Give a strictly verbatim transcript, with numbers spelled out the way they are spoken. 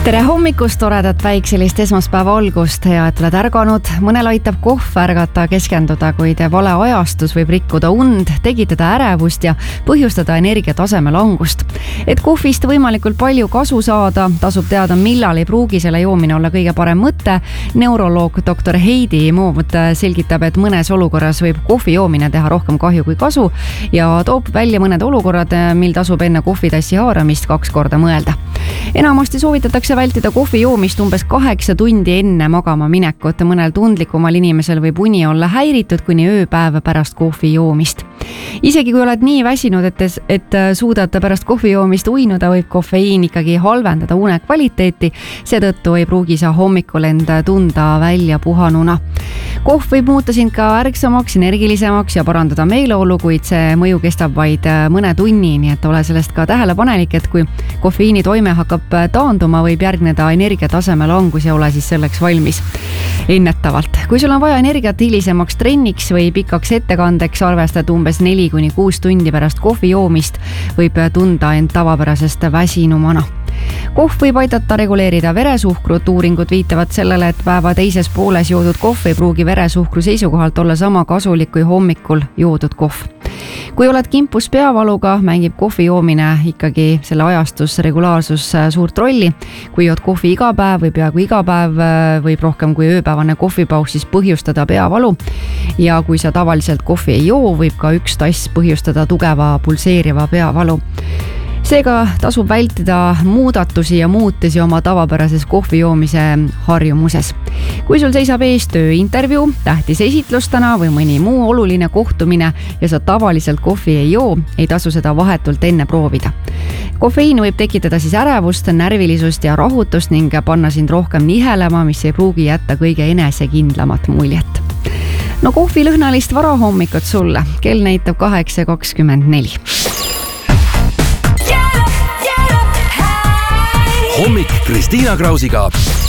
Tere hommikust, toredat väikselist esmaspäeva algust ja et oled ärganud. Mõnel aitab kohv ärgata, keskenduda, kuid vale ajastus võib rikkuda und, tekitada ärevust ja põhjustada energiataseme langust. Et kohvist võimalikult palju kasu saada, tasub teada, millal ei pruugi selle joomine olla kõige parem mõte. Neuroloog doktor Heidi Moomut selgitab, et mõnes olukorras võib kohvi joomine teha rohkem kahju kui kasu ja toob välja mõned olukorrad, mil tasub enne kohvitassi haaramist kaks korda mõelda. Enamasti soovitatakse vältida kohvi joomist umbes kaheksa tundi enne magama minekut. Mõnel tundlikumal inimesel võib uni olla häiritud kuni ööpäev pärast kohvi joomist. Isegi kui oled nii väsinud, et, et suudad pärast kohvi joomist uinuda, võib kofeiin ikkagi halvendada une kvaliteeti. Seetõttu ei pruugi sa hommikul end tunda välja puhanuna. Kohv võib muuta sind ka ärksamaks, energilisemaks ja parandada meeleolu, kuid see mõju kestab vaid mõne tunni, nii et ole sellest ka tähelepanelik, et kui kofeiini toime hakkab taanduma, võib järgneda energiataseme langus ja ole siis selleks valmis ennetavalt. Kui sul on vaja energiat hilisemaks trenniks või pikaks ettekandeks, arvestad umbes neli kuni kuus tundi pärast kohvi joomist, võib tunda end tavapärasest väsinumana. Kohv võib aidata reguleerida veresuhkrut. Uuringud viitavad sellele, et päeva teises pooles joodud kohv ei pruugi veresuhkru seisukohalt olla sama kasulik kui hommikul joodud kohv. Kui oled kimpus peavaluga, mängib kohvi joomine ikkagi selle ajastus, regulaarsus suurt rolli. Kui jood kohvi iga päev või peaaegu iga päev võib rohkem kui ööpäevane kohvipaus siis põhjustada peavalu. Ja kui sa tavaliselt kohvi ei joo, võib ka üks tass põhjustada tugeva pulseeriva peavalu. Seega tasub vältida muudatusi ja muutusi oma tavapärases kohvi joomise harjumuses. Kui sul seisab ees tööintervjuu, tähtis esitlus täna või mõni muu oluline kohtumine ja sa tavaliselt kohvi ei joo, ei tasu seda vahetult enne proovida. Kofeiin võib tekitada siis ärevust, närvilisust ja rahutust ning panna sind rohkem nihelema, mis ei pruugi jätta kõige enesekindlamat muljet. No kohvi lõhnalist varahommikut sulle. Kell näitab kaheksa kakskümmend neli. Hommik Kristiina Krausiga.